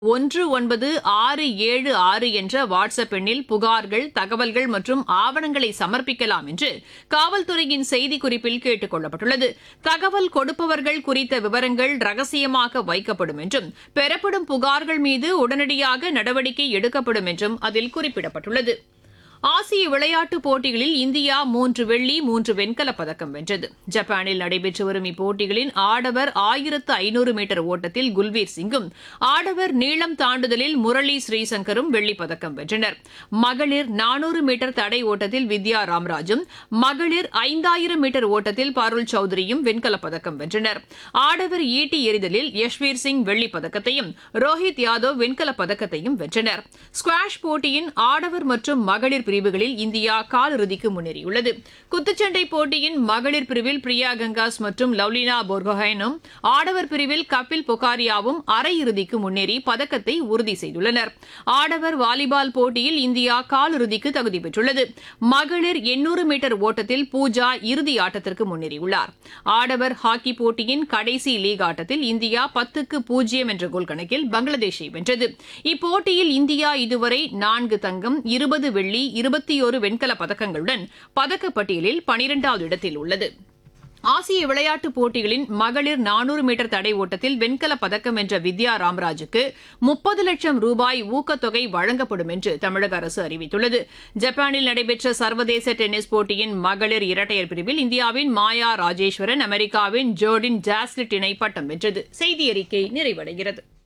1966 என்ற வாட்ஸ்அப் எண்ணில் புகார்கள், தகவல்கள் மற்றும் ஆவணங்களை சமர்ப்பிக்கலாம் என்று காவல்துறையின் செய்திக்குறிப்பில் கேட்டுக் கொள்ளப்பட்டுள்ளது. தகவல் கொடுப்பவர்கள் குறித்த விவரங்கள் ரகசியமாக வைக்கப்படும் என்றும், பெறப்படும் புகார்கள் மீது உடனடியாக நடவடிக்கை எடுக்கப்படும் என்றும் அதில் குறிப்பிடப்பட்டுள்ளது. ஆசிய விளையாட்டுப் போட்டிகளில் இந்தியா 3 வெள்ளி, 3 வெண்கலப் பதக்கம் வென்றது. ஜப்பானில் நடைபெற்று வரும் இப்போட்டிகளின் ஆடவர் 1500 மீட்டர் ஓட்டத்தில் குல்பீர் சிங்கும், ஆடவர் நீளம் தாண்டுதலில் முரளி ஸ்ரீசங்கரும் வெள்ளிப் பதக்கம் வென்றனர். மகளிர் 400 மீட்டர் தடை ஓட்டத்தில் வித்யா ராம்ராஜும், மகளிர் 5000 மீட்டர் ஓட்டத்தில் பருள் சௌத்ரியும் வெண்கலப் பதக்கம் வென்றனர். ஆடவர் ஈட்டி எறிதலில் யஷ்வீர் சிங் வெள்ளிப் பதக்கத்தையும், ரோஹித் யாதவ் வெண்கலப் பதக்கத்தையும் வென்றனர். ஸ்குவாஷ் போட்டியின் ஆடவர் மற்றும் மகளிர் பிரிவுகளில் இந்தியா காலிறுதிக்கு முன்னேறியுள்ளது. குத்துச்சண்டை போட்டியின் மகளிர் பிரிவில் பிரியா கங்காஸ் மற்றும் லவ்லினா போர்கோஹைனும், ஆடவர் பிரிவில் கபில் பொகாரியாவும் அரையிறுதிக்கு முன்னேறி பதக்கத்தை உறுதி செய்துள்ளனர். ஆடவர் வாலிபால் போட்டியில் இந்தியா காலிறுதிக்கு தகுதி பெற்றுள்ளது. மகளிர் 800 மீட்டர் ஓட்டத்தில் பூஜா இறுதி ஆட்டத்திற்கு முன்னேறியுள்ளார். ஆடவர் ஹாக்கி போட்டியின் கடைசி லீக் ஆட்டத்தில் இந்தியா 10-0 என்ற கோல் கணக்கில் பங்களாதேஷை வென்றது. இப்போட்டியில் இந்தியா இதுவரை 4 தங்கம், 20 வெள்ளி, 21 வெண்கலப் பதக்கங்களுடன் பதக்கப்பட்டியலில் 12வது இடத்தில் உள்ளது. ஆசிய விளையாட்டுப் போட்டிகளின் மகளிர் 400 மீட்டர் தடை ஓட்டத்தில் வெண்கலப் பதக்கம் வென்ற வித்யா ராம்ராஜுக்கு 30 லட்சம் ரூபாய் ஊக்கத்தொகை வழங்கப்படும் என்று தமிழக அரசு அறிவித்துள்ளது. ஜப்பானில் நடைபெற்ற சர்வதேச டென்னிஸ் போட்டியின் மகளிர் இரட்டையர் பிரிவில் இந்தியாவின் மாயா ராஜேஸ்வரன், அமெரிக்காவின் ஜோர்டின் ஜாஸ்லிட் இணை பட்டம் வென்றது. செய்தியறிக்கை நிறைவடைகிறது.